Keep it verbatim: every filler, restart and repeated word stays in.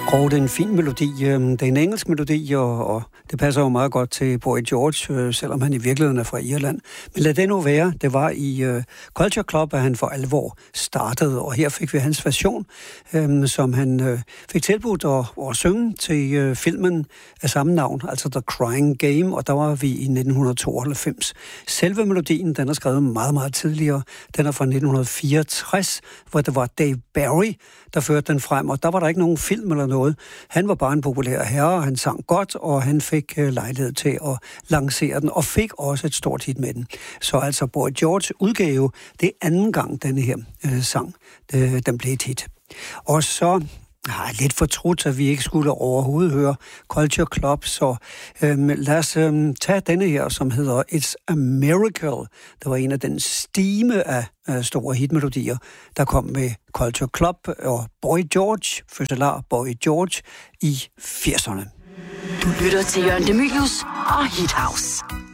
Og det er en fin melodi. Det er en engelsk melodi, og, og det passer jo meget godt til Boy George, selvom han i virkeligheden er fra Irland. Men lad det nu være. Det var i uh, Culture Club, at han for alvor startede, og her fik vi hans version, um, som han uh, fik tilbudt at, at synge til uh, filmen af samme navn, altså The Crying Game, og der var vi i nitten tooghalvfems. Selve melodien, den er skrevet meget, meget tidligere. Den er fra nitten fireogtres, hvor det var Dave Barry, der førte den frem, og der var der ikke nogen film eller noget. Han var bare en populær herre, han sang godt, og han fik uh, lejlighed til at lancere den, og fik også et stort hit med den. Så altså Boy George udgave, det er anden gang, denne her uh, sang, uh, den blev et hit. Og så har lidt fortrudt, at vi ikke skulle overhovedet høre Culture Club, så øhm, lad os øhm, tage denne her, som hedder It's a Miracle. Det var en af den stime af øh, store hitmelodier, der kom med Culture Club og Boy George, fødselar Boy George, i firserne. Du lytter til Jørgen De Mylius og Hit House.